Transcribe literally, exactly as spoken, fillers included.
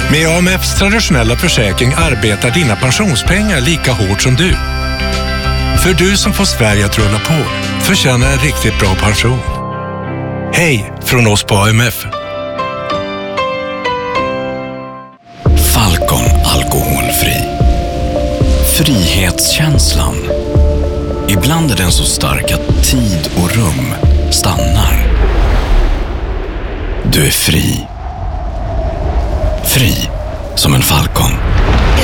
Med A M F:s traditionella försäkring arbetar dina pensionspengar lika hårt som du. För du som får Sverige att rulla på förtjänar en riktigt bra pension. Hej från oss på A M F. Falcon alkoholfri. Frihetskänslan. Ibland är den så stark att tid och rum stannar. Du är fri. Fri som en falcon.